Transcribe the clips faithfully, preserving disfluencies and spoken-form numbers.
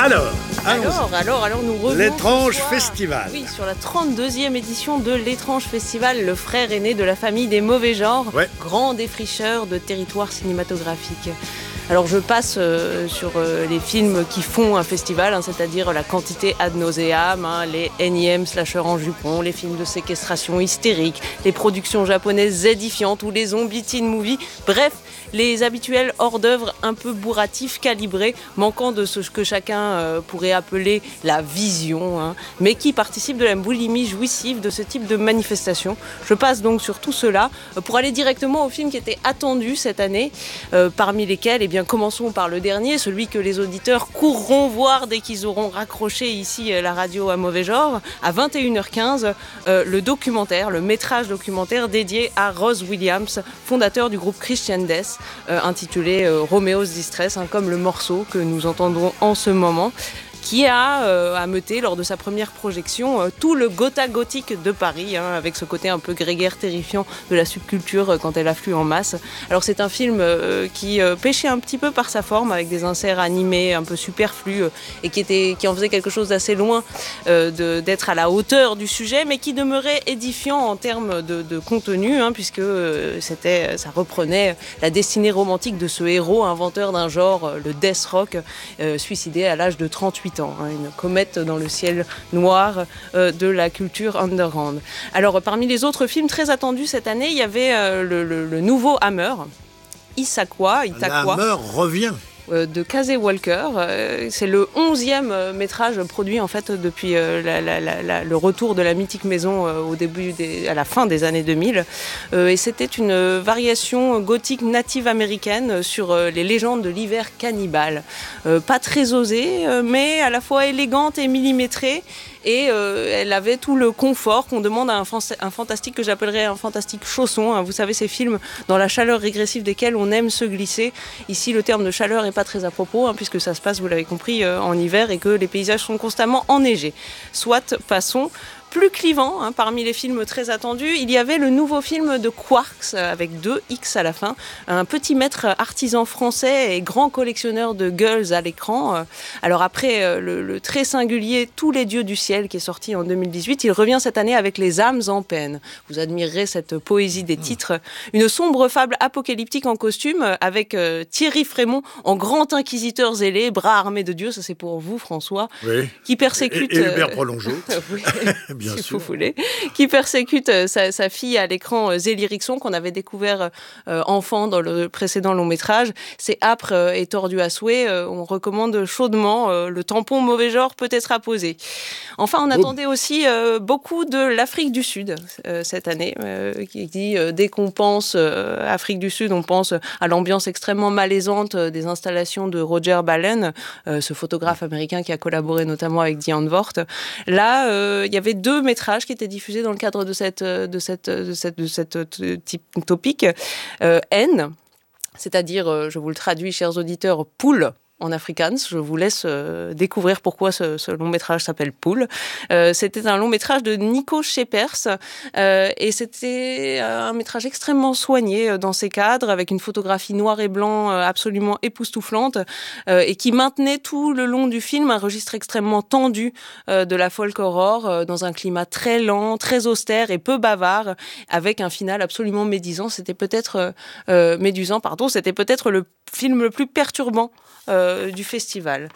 Alors, alors, alors, alors, nous revenons L'Étrange ce soir, Festival. Oui, sur la trente-deuxième édition de l'Étrange Festival, le frère aîné de la famille des mauvais genres, ouais. grand défricheur de territoires cinématographiques. Alors je passe euh, sur euh, les films qui font un festival, hein, c'est-à-dire la quantité ad nauseam, hein, les énièmes slashers en jupon, les films de séquestration hystérique, les productions japonaises édifiantes ou les zombies teen movies, bref, les habituels hors-d'œuvre un peu bourratifs, calibrés, manquant de ce que chacun euh, pourrait appeler la vision, hein, mais qui participent de la boulimie jouissive de ce type de manifestation. Je passe donc sur tout cela euh, pour aller directement aux films qui étaient attendus cette année, euh, parmi lesquels, eh bien, commençons par le dernier, celui que les auditeurs courront voir dès qu'ils auront raccroché ici la radio à mauvais genre, à vingt et une heures quinze, euh, le documentaire, le métrage documentaire dédié à Ross Williams, fondateur du groupe Christian Death, euh, intitulé euh, Romeo's Distress, hein, comme le morceau que nous entendrons en ce moment, qui a euh, ameuté lors de sa première projection euh, tout le gotha gothique de Paris, hein, avec ce côté un peu grégaire terrifiant de la subculture euh, quand elle afflue en masse. Alors c'est un film euh, qui euh, pêchait un petit peu par sa forme, avec des inserts animés un peu superflus, euh, et qui, était, qui en faisait quelque chose d'assez loin euh, de, d'être à la hauteur du sujet, mais qui demeurait édifiant en termes de, de contenu, hein, puisque euh, c'était, ça reprenait la destinée romantique de ce héros inventeur d'un genre, euh, le death rock, euh, suicidé à l'âge de trente-huit ans. Une comète dans le ciel noir euh, de la culture underground. Alors, parmi les autres films très attendus cette année, il y avait euh, le, le, le nouveau Hammer, Issaquah, Itaqua. Hammer revient. De Casey Walker. C'est le onzième métrage produit en fait depuis la, la, la, le retour de la mythique maison au début des, à la fin des années deux mille. Et c'était une variation gothique native américaine sur les légendes de l'hiver cannibale. Pas très osée, mais à la fois élégante et millimétrée. Et euh, elle avait tout le confort qu'on demande à un, fan- un fantastique que j'appellerais un fantastique chausson. Hein. Vous savez, ces films dans la chaleur régressive desquels on aime se glisser. Ici, le terme de chaleur n'est pas très à propos, hein, puisque ça se passe, vous l'avez compris, euh, en hiver et que les paysages sont constamment enneigés. Soit, passons. Plus clivant, hein, parmi les films très attendus, il y avait le nouveau film de Quarks, avec deux X à la fin, un petit maître artisan français et grand collectionneur de gueules à l'écran. Alors après le, le très singulier Tous les dieux du ciel, qui est sorti en deux mille dix-huit, il revient cette année avec Les âmes en peine. Vous admirerez cette poésie des titres. Une sombre fable apocalyptique en costume, avec euh, Thierry Frémont en grand inquisiteur zélé, bras armés de Dieu, ça c'est pour vous François, oui. qui persécute... Et, et Hubert Prolongeau. oui. Bien si sûr. vous voulez, qui persécute euh, sa, sa fille à l'écran, euh, Zélie Rixon, qu'on avait découvert euh, enfant dans le précédent long métrage. C'est âpre euh, et tordu à souhait. Euh, on recommande chaudement. Euh, le tampon mauvais genre peut être apposé. Enfin, on attendait aussi euh, beaucoup de l'Afrique du Sud euh, cette année, euh, qui dit euh, dès qu'on pense euh, Afrique du Sud, on pense à l'ambiance extrêmement malaisante euh, des installations de Roger Balen, euh, ce photographe américain qui a collaboré notamment avec Diane Vort. Là, euh, il y avait deux métrages qui étaient diffusés dans le cadre de cette, de cette, de cette, de cette type topique. Euh, N, c'est-à-dire, euh, je vous le traduis, chers auditeurs, poule en afrikaans. Je vous laisse euh, découvrir pourquoi ce, ce long métrage s'appelle Poule. Euh, c'était un long métrage de Nico Scheepers euh, et c'était un métrage extrêmement soigné euh, dans ses cadres, avec une photographie noir et blanc euh, absolument époustouflante euh, et qui maintenait tout le long du film un registre extrêmement tendu euh, de la folk horror euh, dans un climat très lent, très austère et peu bavard, avec un final absolument médisant. C'était peut-être euh, médusant, pardon. C'était peut-être le film le plus perturbant Euh, du festival.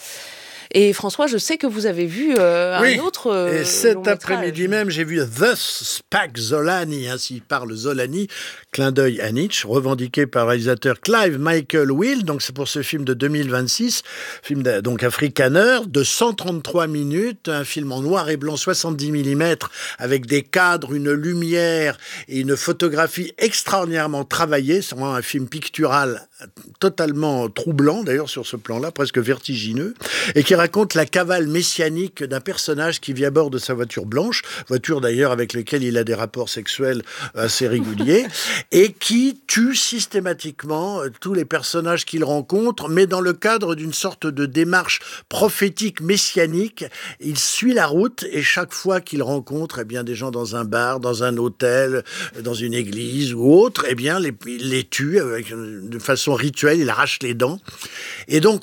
Et François, je sais que vous avez vu euh, oui. un autre euh, et cet long métrage. après-midi même, j'ai vu Thus Spake Zolani, ainsi parle Zolani, clin d'œil à Nietzsche, revendiqué par le réalisateur Clive Michael Will. Donc c'est pour ce film de deux mille vingt-six, film de, donc afrikaner, de cent trente-trois minutes, un film en noir et blanc soixante-dix millimètres, avec des cadres, une lumière et une photographie extraordinairement travaillée. C'est vraiment un film pictural totalement troublant, d'ailleurs sur ce plan-là, presque vertigineux, et qui raconte la cavale messianique d'un personnage qui vit à bord de sa voiture blanche, voiture d'ailleurs avec laquelle il a des rapports sexuels assez réguliers, et qui tue systématiquement tous les personnages qu'il rencontre, mais dans le cadre d'une sorte de démarche prophétique messianique. Il suit la route et chaque fois qu'il rencontre eh bien, des gens dans un bar, dans un hôtel, dans une église ou autre, eh bien, les, il les tue avec, de façon rituelle, il arrache les dents. Et donc,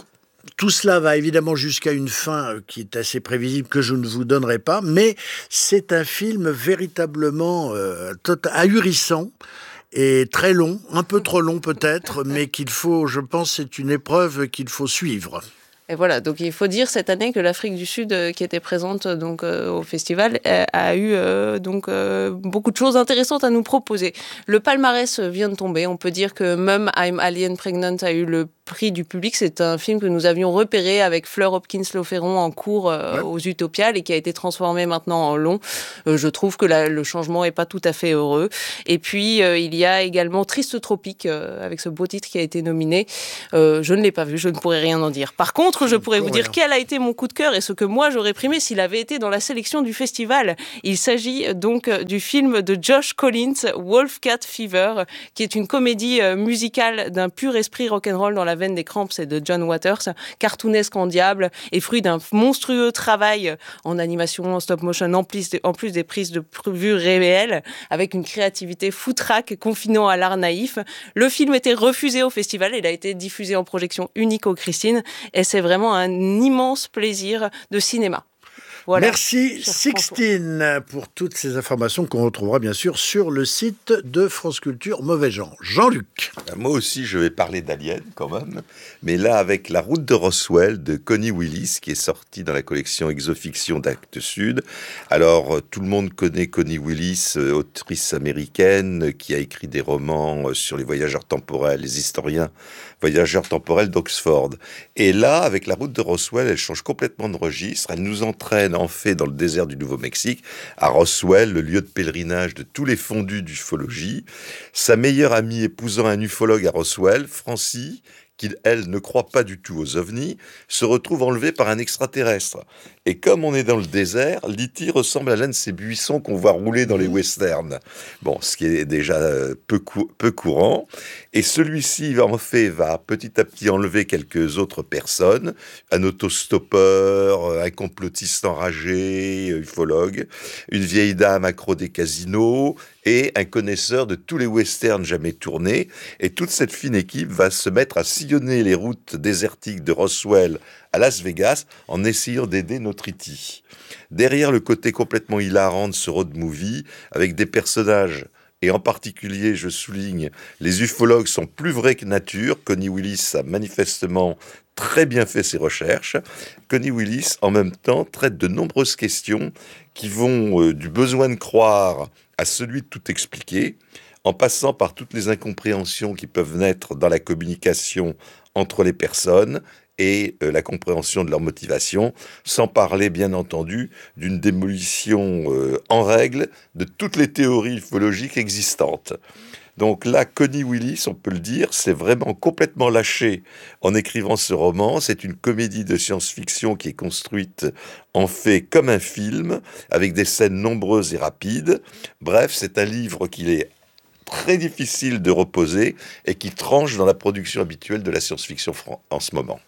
Tout cela va évidemment jusqu'à une fin qui est assez prévisible, que je ne vous donnerai pas, mais c'est un film véritablement euh, tot- ahurissant et très long, un peu trop long peut-être, mais qu'il faut, je pense, c'est une épreuve qu'il faut suivre. Et voilà, donc il faut dire cette année que l'Afrique du Sud, euh, qui était présente donc euh, au festival, a, a eu euh, donc euh, beaucoup de choses intéressantes à nous proposer. Le palmarès vient de tomber. On peut dire que Mum, I'm Alien Pregnant a eu le prix du public. C'est un film que nous avions repéré avec Fleur Hopkins-Loferron en cours euh, ouais. aux Utopiales et qui a été transformé maintenant en long. Euh, je trouve que la, le changement est pas tout à fait heureux. Et puis euh, il y a également Triste Tropique euh, avec ce beau titre qui a été nominé. Euh, je ne l'ai pas vu, je ne pourrais rien en dire. Par contre, je pourrais vous dire quel a été mon coup de cœur et ce que moi j'aurais primé s'il avait été dans la sélection du festival. Il s'agit donc du film de Josh Collins, Wolfcat Fever, qui est une comédie musicale d'un pur esprit rock'n'roll dans la veine des Cramps et de John Waters, cartoonesque en diable et fruit d'un monstrueux travail en animation, en stop motion, en plus, de, en plus des prises de vue réelles, avec une créativité foutraque confinant à l'art naïf. Le film était refusé au festival, il a été diffusé en projection unique au Christine et c'est vraiment un immense plaisir de cinéma. Voilà. Merci Sixtine pour toutes ces informations qu'on retrouvera bien sûr sur le site de France Culture Mauvais Genre. Jean-Luc. Moi aussi je vais parler d'Alien quand même, mais là avec La route de Roswell de Connie Willis qui est sortie dans la collection Exofiction d'Actes Sud. Alors tout le monde connaît Connie Willis, autrice américaine qui a écrit des romans sur les voyageurs temporels, les historiens voyageurs temporels d'Oxford. Et là avec La route de Roswell, elle change complètement de registre, elle nous entraîne en fait dans le désert du Nouveau-Mexique, à Roswell, le lieu de pèlerinage de tous les fondus d'ufologie. Sa meilleure amie épousant un ufologue à Roswell, Francie, qui, elle, ne croit pas du tout aux ovnis, se retrouve enlevée par un extraterrestre. Et comme on est dans le désert, l'E T ressemble à l'un de ces buissons qu'on voit rouler dans les westerns. Bon, ce qui est déjà peu, cou- peu courant. Et celui-ci, en fait, va petit à petit enlever quelques autres personnes. Un autostoppeur, un complotiste enragé, ufologue, une vieille dame accro des casinos et un connaisseur de tous les westerns jamais tournés. Et toute cette fine équipe va se mettre à sillonner les routes désertiques de Roswell à Las Vegas en essayant d'aider notre E T. Derrière le côté complètement hilarant de ce road movie, avec des personnages, et en particulier, je souligne, les ufologues sont plus vrais que nature. Connie Willis a manifestement très bien fait ses recherches. Connie Willis, en même temps, traite de nombreuses questions qui vont euh, du besoin de croire à celui de tout expliquer, en passant par toutes les incompréhensions qui peuvent naître dans la communication entre les personnes et euh, la compréhension de leur motivation, sans parler, bien entendu, d'une démolition euh, en règle de toutes les théories ufologiques existantes. Donc là, Connie Willis, on peut le dire, s'est vraiment complètement lâché en écrivant ce roman. C'est une comédie de science-fiction qui est construite en fait comme un film, avec des scènes nombreuses et rapides. Bref, c'est un livre qu'il est très difficile de reposer et qui tranche dans la production habituelle de la science-fiction en ce moment.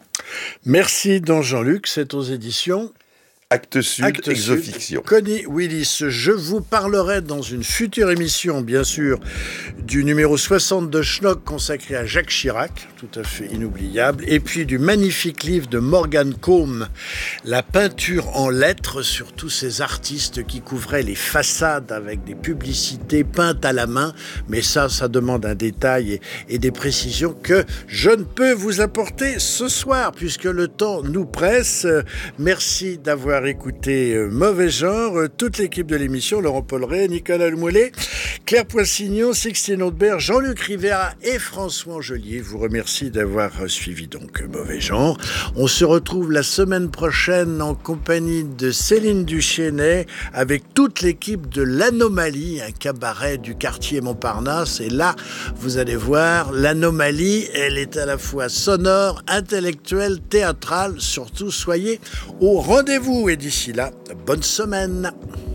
Merci, don Jean-Luc. C'est aux éditions Actes Sud, Actes Exofiction. Sud. Connie Willis, je vous parlerai dans une future émission, bien sûr, du numéro soixante de Schnock consacré à Jacques Chirac, tout à fait inoubliable, et puis du magnifique livre de Morgan Combe, La peinture en lettres, sur tous ces artistes qui couvraient les façades avec des publicités peintes à la main, mais ça, ça demande un détail et, et des précisions que je ne peux vous apporter ce soir, puisque le temps nous presse. Merci d'avoir écouté euh, Mauvais Genre, euh, toute l'équipe de l'émission, Laurent Polleret, Nicolas Lemoulet, Claire Poissignon, Sixtine Audebert, Jean-Luc Rivera et François Angelier vous remercie d'avoir euh, suivi donc Mauvais Genre. On se retrouve la semaine prochaine en compagnie de Céline Duchesnay avec toute l'équipe de l'Anomalie, un cabaret du quartier Montparnasse. Et là, vous allez voir, l'Anomalie, elle est à la fois sonore, intellectuelle, théâtrale. Surtout, soyez au rendez-vous. Et d'ici là, bonne semaine.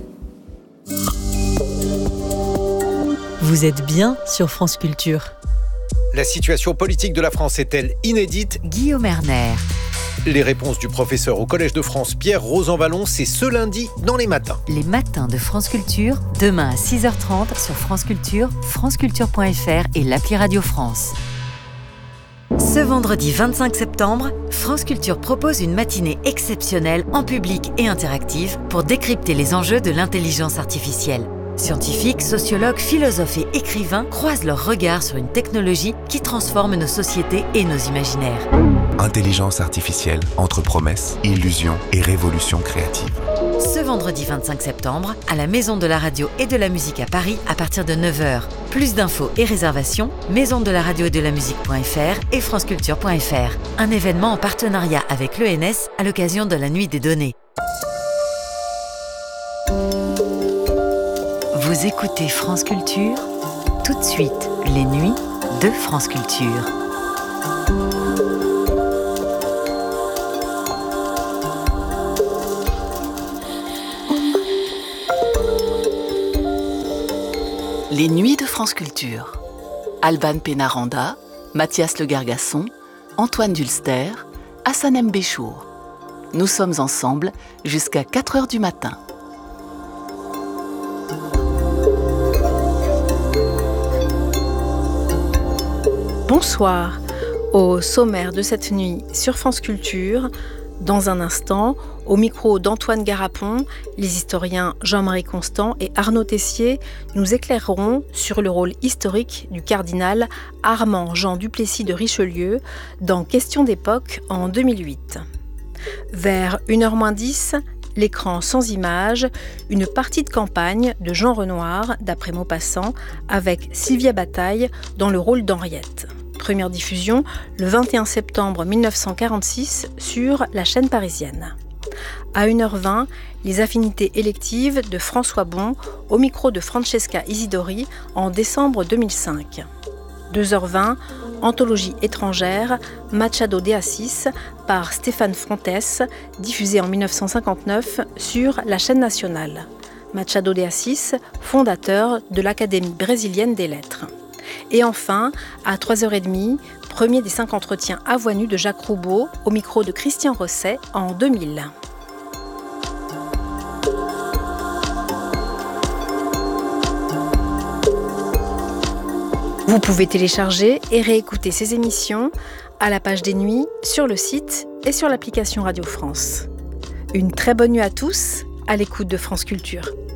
Vous êtes bien sur France Culture. La situation politique de la France est-elle inédite ? Guillaume Erner. Les réponses du professeur au Collège de France Pierre Rosanvallon, c'est ce lundi dans les matins. Les matins de France Culture, demain à six heures trente sur France Culture, franceculture point f r et l'appli Radio France. Ce vendredi vingt-cinq septembre, France Culture propose une matinée exceptionnelle en public et interactive pour décrypter les enjeux de l'intelligence artificielle. Scientifiques, sociologues, philosophes et écrivains croisent leurs regards sur une technologie qui transforme nos sociétés et nos imaginaires. Intelligence artificielle entre promesses, illusions et révolution créative. Ce vendredi vingt-cinq septembre, à la Maison de la Radio et de la Musique à Paris, à partir de neuf heures. Plus d'infos et réservations, maison de la radio et de la musique point f r et franceculture point f r. Un événement en partenariat avec l'E N S à l'occasion de la Nuit des données. Vous écoutez France Culture, tout de suite, les nuits de France Culture. Les nuits de France Culture. Alban Pénaranda, Mathias Le Gargasson, Antoine Dulster, Hassan M. Béchour. Nous sommes ensemble jusqu'à quatre heures du matin. Bonsoir. Au sommaire de cette nuit sur France Culture, dans un instant, au micro d'Antoine Garapon, les historiens Jean-Marie Constant et Arnaud Tessier nous éclaireront sur le rôle historique du cardinal Armand Jean Duplessis de Richelieu dans Questions d'époque en deux mille huit. Vers une heure moins dix, l'écran sans images, une partie de campagne de Jean Renoir, d'après Maupassant, avec Sylvia Bataille dans le rôle d'Henriette. Première diffusion le vingt et un septembre mille neuf cent quarante-six sur la chaîne parisienne. À une heure vingt, les affinités électives de François Bon au micro de Francesca Isidori en décembre deux mille cinq. deux heures vingt, Anthologie étrangère, Machado de Assis par Stéphane Frontes, diffusé en mille neuf cent cinquante-neuf sur la chaîne nationale. Machado de Assis, fondateur de l'Académie brésilienne des lettres. Et enfin, à trois heures trente, premier des cinq entretiens à voix nue de Jacques Roubaud au micro de Christian Rosset en deux mille. Vous pouvez télécharger et réécouter ces émissions à la page des nuits, sur le site et sur l'application Radio France. Une très bonne nuit à tous, à l'écoute de France Culture.